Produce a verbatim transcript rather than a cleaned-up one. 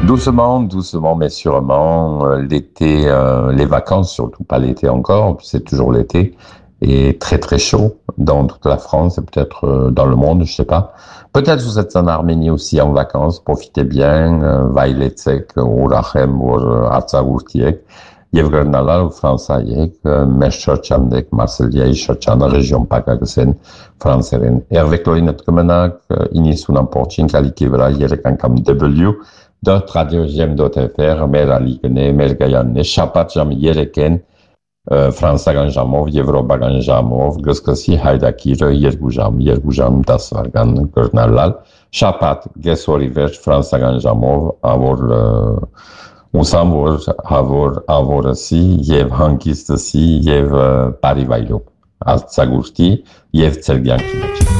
Doucement, doucement, mais sûrement. euh, L'été, euh, les vacances surtout, pas l'été encore, c'est toujours l'été, et très très chaud dans toute la France et peut-être euh, dans le monde, je sais pas. Peut-être vous êtes en Arménie aussi en vacances, profitez bien. euh, Vailecek, Urachem, ou Artsakhourtiek, Yevgrenala, Fransayek, Mesh-Chochandek, Marseillais, Chochan, région Pagagsen, Franseren. Hervé Clorinette Kemenak, Inisun Porchin, Kalikivra, Yerekankam W. Dort radio jem dot fr, mer aligene, mer gayanne, shapat jam yereken, Franța Ganjamov, Evropa Ganjamov, găscăsi haidakiră, Iergujam, Iergujam, Dasvargan, Gărnalal, shapat, Gesoriver, Franța Ganjamov, avor, uh, usam vor, avor, avorăsi, Jev hankistăsi, Jev uh, parivailup. Asta gurti, Jev Tsergian Kineci.